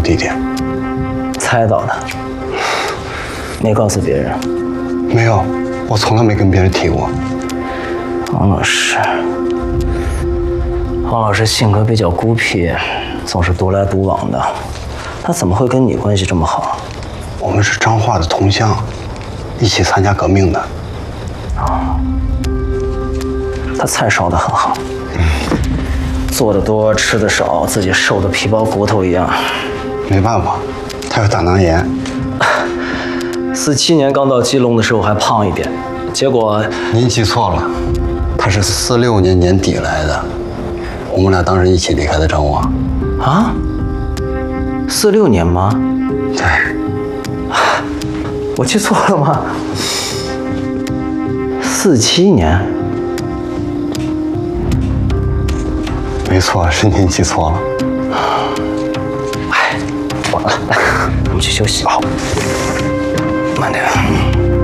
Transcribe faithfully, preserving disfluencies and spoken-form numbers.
地点。 猜到的，没告诉别人。 没有，我从来没跟别人提过。 王老师，王老师性格比较孤僻，总是独来独往的，他怎么会跟你关系这么好？ 我们是彰化的同乡，一起参加革命的。 啊，他菜烧得很好，嗯，做的多，吃的少，自己瘦的皮包骨头一样。 没办法，他有胆囊炎。 四七年刚到基隆的时候还胖一点，结果您记错了，他是四六年年底来的，我们俩当时一起离开的彰化。 啊？四六年吗？ 对。 我记错了吗？四七年。 没错，是您记错了。 哎，晚了，我们去休息。好，慢点。